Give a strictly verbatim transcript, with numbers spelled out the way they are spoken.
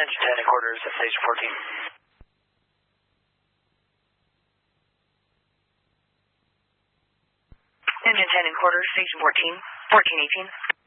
Engine ten and quarters at station fourteen. Engine ten and quarters, station fourteen, fourteen eighteen.